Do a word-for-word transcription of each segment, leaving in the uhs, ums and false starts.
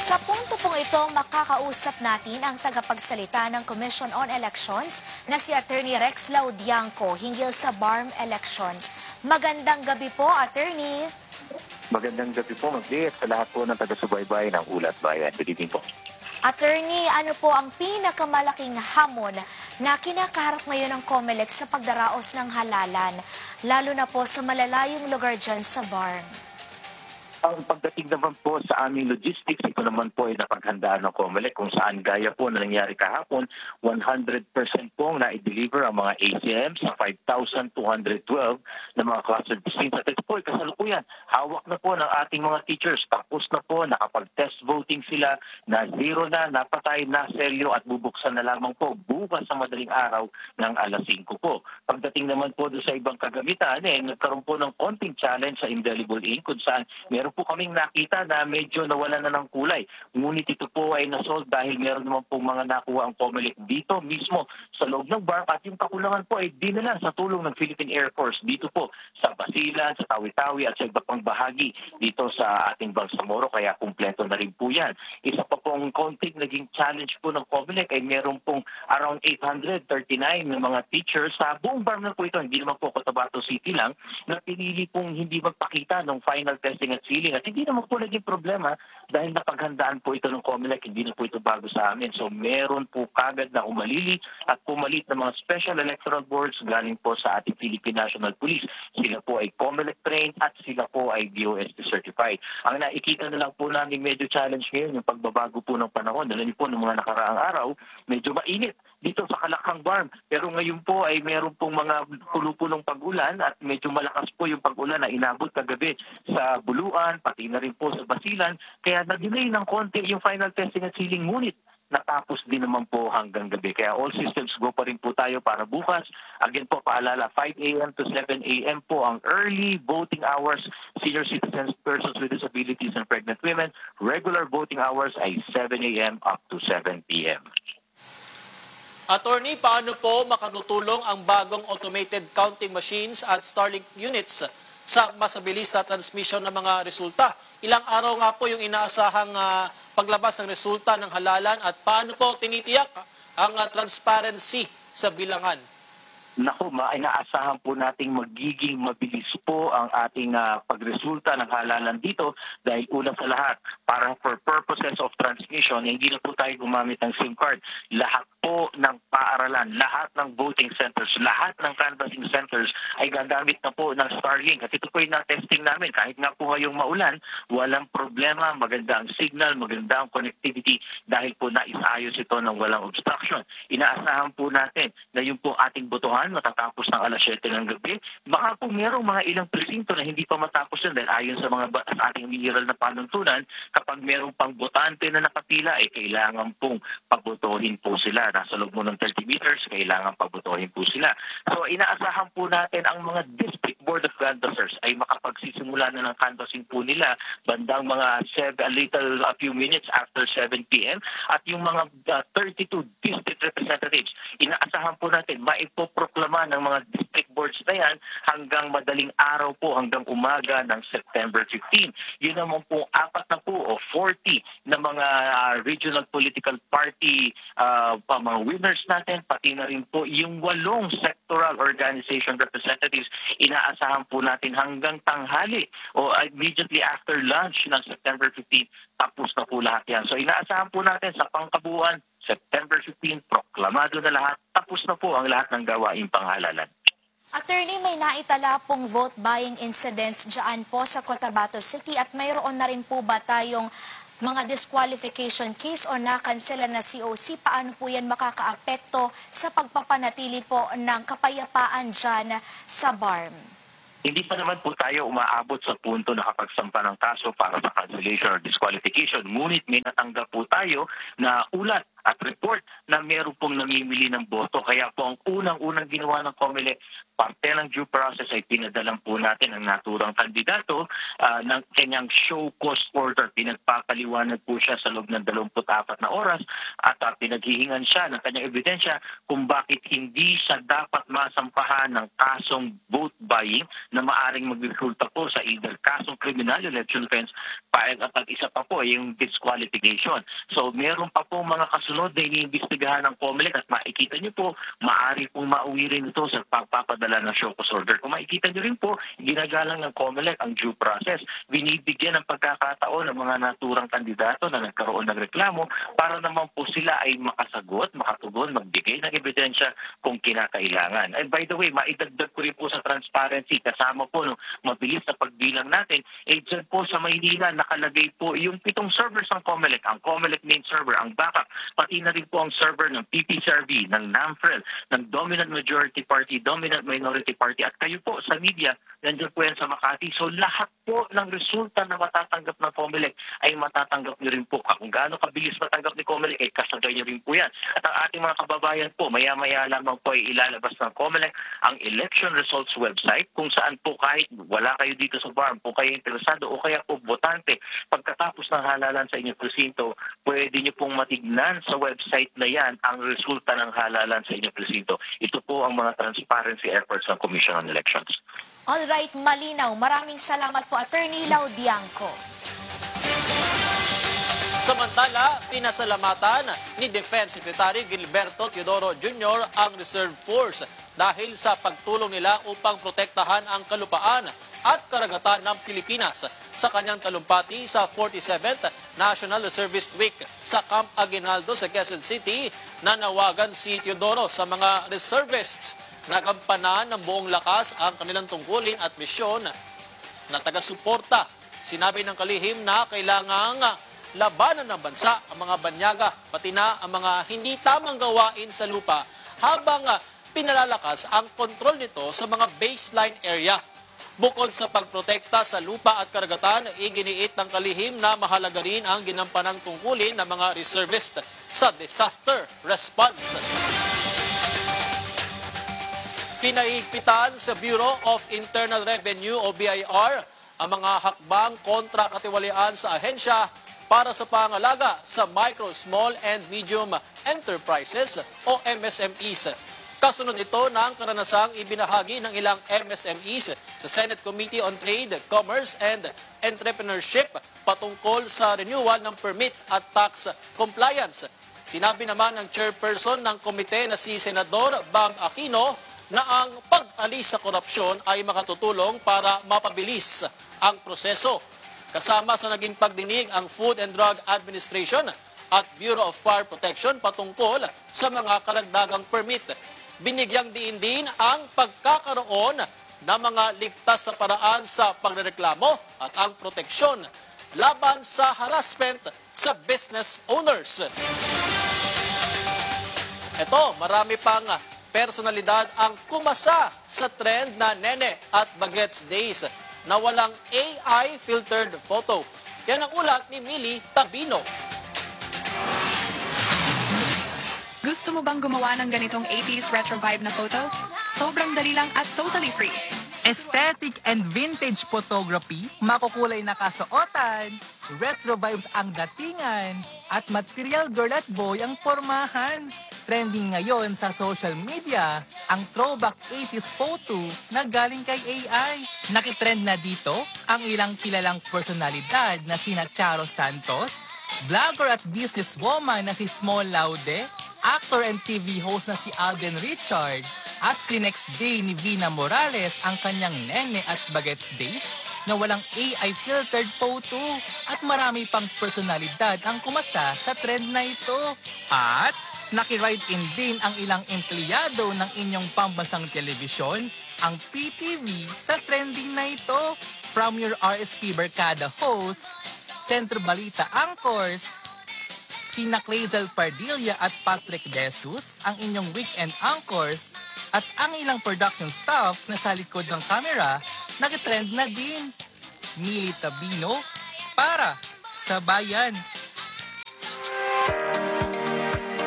Sa punto pong ito, makakausap natin ang tagapagsalita ng Commission on Elections na si Attorney Rex Laudianco hinggil sa B A R M elections. Magandang gabi po, Attorney. Magandang gabi po, Ma'am Lee, at sa lahat po ng taga-subaybay ng Ulat Bayan. Good evening po. Attorney, ano po ang pinakamalaking hamon na kinakaharap ngayon ng COMELEC sa pagdaraos ng halalan, lalo na po sa malalayong lugar dyan sa B A R M? Ang pagdating naman po sa aming logistics, ito naman po ay napaghandaan ng COMELEC kung saan gaya po na nangyari kahapon, one hundred percent pong na-deliver ang mga A C M sa five thousand two hundred twelve na mga cluster vaccines. At ito po ay kasalukuyan. Hawak na po ng ating mga teachers. Tapos na po, nakapag-test voting sila, na zero na, napatay, na selyo at bubuksan na lamang po bukas sa madaling araw ng alas singko po. Pagdating naman po doon sa ibang kagamitan, eh, nagkaroon po ng konting challenge sa indelible ink kung saan meron po kaming nakita na medyo nawala na ng kulay. Ngunit ito po ay nasolve dahil meron naman po mga nakuha ang COMELEC dito mismo sa loob ng B A R M at yung kakulangan po ay dinala sa tulong ng Philippine Air Force dito po sa Basilan, sa Tawi-Tawi at sa iba pang bahagi dito sa ating Bangsamoro, kaya kumpleto na rin po yan. Isa pa pong konting naging challenge po ng COMELEC ay meron pong around eight hundred thirty-nine na mga teachers sa buong B A R M na po ito, hindi naman po Cotabato City lang, na pinili pong hindi magpakita ng final testing at sealing. At hindi naman po naging problema dahil napaghandaan po ito ng COMELEC, hindi na po ito bago sa amin. So meron po kagad na umalili at pumalit ng mga special electoral boards galing po sa ating Philippine National Police. Sila po ay COMELEC trained at sila po ay D O S T certified. Ang nakikita na lang po namin medyo challenge ngayon yung pagbabago po ng panahon. Dahil po ng mga nakaraang araw, medyo mainit dito sa Kalakhang B A R M. Pero ngayon po ay meron pong mga pulupulong pag-ulan at medyo malakas po yung pag-ulan na inabot kagabi sa Buluan, pati na rin po sa Basilan. Kaya na-delay ng konti yung final testing at sealing, ngunit natapos din naman po hanggang gabi. Kaya all systems go pa rin po tayo para bukas. Again po, paalala, five A M to seven A M po ang early voting hours. Senior citizens, persons with disabilities, and pregnant women. Regular voting hours ay seven A M up to seven P M Attorney, paano po makatutulong ang bagong automated counting machines at Starlink units sa mas mabilis na transmission ng mga resulta? Ilang araw nga po yung inaasahang uh, paglabas ng resulta ng halalan at paano po tinitiyak ang uh, transparency sa bilangan? Naku, ma, inaasahan po nating magiging mabilis po ang ating uh, pagresulta ng halalan dito dahil una sa lahat, para for purposes of transmission, hindi na po tayo gumamit ng SIM card. Lahat po ng paaralan, lahat ng voting centers, lahat ng canvassing centers ay gagamit na po ng Starlink. At ito po yung na-testing namin. Kahit nga po ngayong maulan, walang problema, maganda ang signal, maganda ang connectivity dahil po naisayos ito ng walang obstruction. Inaasahan po natin na yung po ating botohan matatapos ng alas siyete ng gabi. Baka po merong mga ilang presinto na hindi pa matapos yun dahil ayon sa mga sa ating lineal na panuntunan, kapag merong pang botante na nakapila, ay eh, kailangan pong pabotohin po sila. Nasa loob mo ng thirty meters, kailangan pabotohin po sila. So inaasahan po natin ang mga District Board of Canvassers ay makapagsisimula na ng canvassing po nila bandang mga seven, a little a few minutes after seven P M At yung mga uh, thirty-two district representatives, inaasahan po natin maipoproklama ng mga district boards na yan hanggang madaling araw po, hanggang umaga ng September fifteenth. Yun naman po apat na po o forty na mga uh, regional political party uh, mga winners natin, pati na rin po yung walong sectoral organization representatives, inaasahan po natin hanggang tanghali o immediately after lunch ng September fifteenth, tapos na po lahat yan. So inaasahan po natin sa pangkabuuan, September fifteenth, proklamado na lahat, tapos na po ang lahat ng gawaing panghalalan. Attorney, may naitala pong vote buying incidents dyan po sa Cotabato City at mayroon na rin po ba tayong mga disqualification case o nakansela na C O C? Paano po yan makakaapekto sa pagpapanatili po ng kapayapaan dyan sa B A R M? Hindi pa naman po tayo umaabot sa punto na kapagsampa ng kaso para sa cancellation or disqualification. Ngunit may natanggap po tayo na ulat at report na meron pong namimili ng boto. Kaya po ang unang-unang ginawa ng COMELEC, parte ng due process ay pinadalan po natin ang naturang kandidato ah, ng kanyang show cause order. Pinagpapaliwanag po siya sa loob ng dalawampu't apat na oras at uh, pinaghihingan siya ng kanyang ebidensya kung bakit hindi siya dapat masampahan ng kasong vote buying na maaring magresulta po sa either kasong criminal election offense pa at at isa pa po yung disqualification. So meron pa po mga kasunod na iniimbestigahan ng COMELEC at makikita niyo po, maaari pong mauwi rin ito sa pagpapadala ng show cause order. Kung makikita niyo rin po, ginagalang ng COMELEC ang due process. Binibigyan ng pagkakataon ng mga naturang kandidato na nagkaroon ng reklamo para naman po sila ay makasagot, makatugon, magbigay ng ebidensya kung kinakailangan. And by the way, maidagdag ko rin po sa transparency, kasama po no, mabilis na pagbilang natin, eh dyan po sa Maynila nakalagay po yung pitong servers ng COMELEC, ang COMELEC main server, ang backup, pati na rin po ang server ng P P C R B, ng NAMFREL, ng Dominant Majority Party, Dominant Minority Party, at kayo po sa media, nandiyan po yan sa Makati. So lahat po ng resulta na matatanggap ng COMELEC ay matatanggap niyo rin po. Kung gaano kabilis matanggap ni COMELEC, ay kasagay niyo rin po yan. At ang ating mga kababayan po, maya-maya lamang po ay ilalabas ng COMELEC ang election results website kung saan po kahit wala kayo dito sa farm, kung kayo interesado o kaya po botante, pagkatapos ng halalan sa inyong presinto, pwede niyo pong matignan sa website na yan ang resulta ng halalan sa inyong presinto. Ito po ang mga transparency efforts ng Commission on Elections. Alright, malinaw. Maraming salamat po, Attorney Lau Diangco. Samantala, pinasalamatan ni Defense Secretary Gilberto Teodoro Junior ang Reserve Force dahil sa pagtulong nila upang protektahan ang kalupaan at karagatan ng Pilipinas sa kanyang talumpati sa forty-seventh National Reservist Week sa Camp Aguinaldo sa Quezon City. Nanawagan si Teodoro sa mga reservists na gampanan ng buong lakas ang kanilang tungkulin at misyon na taga-suporta. Sinabi ng kalihim na kailangang labanan ng bansa ang mga banyaga, pati na ang mga hindi tamang gawain sa lupa habang pinalalakas ang kontrol nito sa mga baseline area. Bukod sa pagprotekta sa lupa at karagatan, iginiit ng kalihim na mahalaga rin ang ginampanang tungkulin ng mga reservist sa disaster response. Pinahigpitan sa Bureau of Internal Revenue o B I R ang mga hakbang kontra katiwalian sa ahensya para sa pangalaga sa micro, small and medium enterprises o M S M Es. Kasunod ito ng karanasang ibinahagi ng ilang M S M Es sa Senate Committee on Trade, Commerce and Entrepreneurship patungkol sa renewal ng permit at tax compliance. Sinabi naman ng chairperson ng komite na si Senador Bam Aquino na ang pag-alis sa korupsyon ay makatutulong para mapabilis ang proseso. Kasama sa naging pagdinig ang Food and Drug Administration at Bureau of Fire Protection patungkol sa mga karagdagang permit. Binigyang diin din ang pagkakaroon ng mga ligtas sa paraan sa pagrereklamo at ang proteksyon laban sa harassment sa business owners. Ito, marami pang personalidad ang kumasa sa trend na Nene at Bagets Days na walang A I-filtered photo. Yan ang ulat ni Millie Tabino. Gusto mo bang gumawa ng ganitong eighties retro vibe na photo? Sobrang dali lang at totally free. Aesthetic and vintage photography, makukulay na kasuotan, retro vibes ang datingan, at material girl at boy ang pormahan. Trending ngayon sa social media, ang throwback eighties photo na galing kay A I. Nakitrend na dito ang ilang kilalang personalidad na sina Charo Santos, vlogger at businesswoman na si Small Laude, actor and T V host na si Alden Richard, at next day ni Vina Morales ang kanyang Nene at Bagets Days na walang A I-filtered photo, at marami pang personalidad ang kumasa sa trend na ito. At nakiride in din ang ilang empleyado ng inyong pambasang telebisyon, ang P T V, sa trending na ito. From your R S P Barkada host, Centro Balita anchors, sina Clazel Pardilla at Patrick Desus, ang inyong weekend anchors, at ang ilang production staff na sa likod ng camera, nag-trend na din. Millie Tabino para sa Bayan.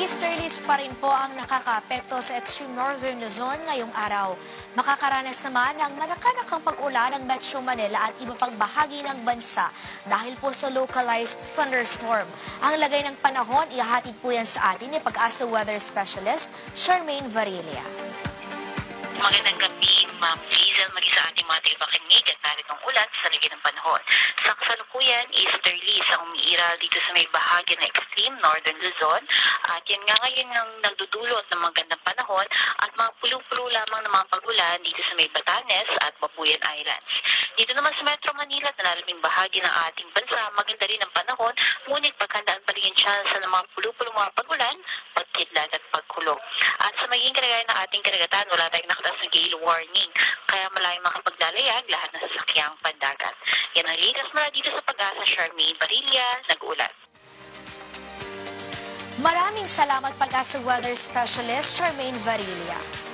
Easterlies pa rin po ang nakakaapekto sa extreme northern Luzon ngayong araw. Makakaranas naman ng manakanakang pag-ulan ng Metro Manila at iba pang bahagi ng bansa dahil po sa localized thunderstorm. Ang lagay ng panahon, ihahatid po yan sa atin ni Pag-asa Weather Specialist Charmaine Varilla. Magandang gabi, Ma'am Hazel, maging sa ating mga tagapakinig at narito ang ulat sa lagay ng panahon. Sa kasalukuyan, easterlies ang umiiral dito sa may bahagi ng extreme northern Luzon at yan nga ngayon ang nagdudulot ng magandang panahon at mga pulong-pulo lamang ng mga pag-ulan dito sa may Batanes at Babuyan Islands. Dito naman sa Metro Manila at nalalabing bahagi ng ating bansa, maganda rin ang panahon, ngunit paghandaan pa rin yung chance ng mga pulong-pulo mga pag-ulan, pagkidlat at pagkulog. At sa magiging kalagayan ng ating karagatan, wala tayong nakataas na gale warning, kaya malayong makapaglalayag lahat ng sasakyang pandagat. Yan ang ligas mula dito sa Pag-asa, Charmaine Varilla, nag-ulat. Maraming salamat Pag-asa Weather Specialist Charmaine Varilla.